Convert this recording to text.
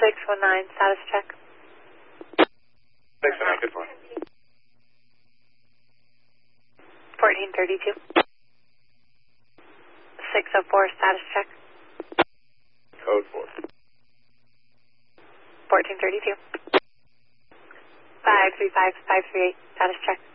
619, status check. 619, good morning. 1432. 604, status check. Code 4. 1432. 535538, status check.